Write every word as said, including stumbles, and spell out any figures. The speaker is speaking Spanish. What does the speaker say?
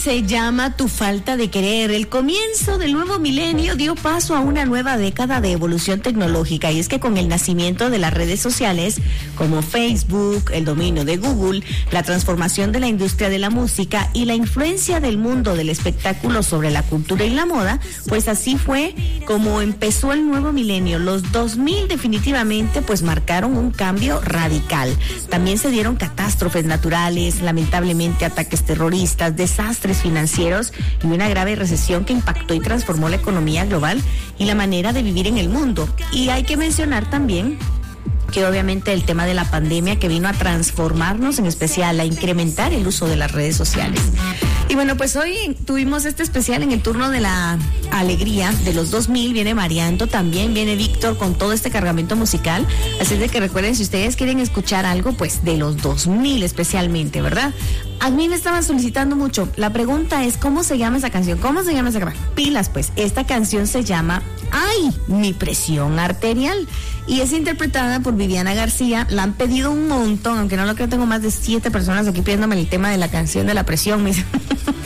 se llama Tu falta de querer. El comienzo del nuevo milenio dio paso a una nueva década de evolución tecnológica, y es que con el nacimiento de las redes sociales como Facebook, el dominio de Google, la transformación de la industria de la música y la influencia del mundo del espectáculo sobre la cultura y la moda, pues así fue como empezó el nuevo milenio. Los dos mil definitivamente pues marcaron un cambio radical. También se dieron catástrofes naturales, lamentablemente ataques terroristas, desastres financieros y una grave recesión que impactó y transformó la economía global y la manera de vivir en el mundo. Y hay que mencionar también que obviamente el tema de la pandemia, que vino a transformarnos, en especial a incrementar el uso de las redes sociales. Y bueno, pues hoy tuvimos este especial en el turno de la alegría de los dos mil. Viene Marianto, también viene Víctor con todo este cargamento musical. Así de que recuerden, si ustedes quieren escuchar algo, pues de los dos mil especialmente, ¿verdad? A mí me estaban solicitando mucho. La pregunta es, ¿cómo se llama esa canción? ¿Cómo se llama esa canción? Pilas, pues. Esta canción se llama Ay, mi presión arterial. Y es interpretada por Viviana García. La han pedido un montón, aunque no lo creo, tengo más de siete personas aquí pidiéndome el tema de la canción de la presión.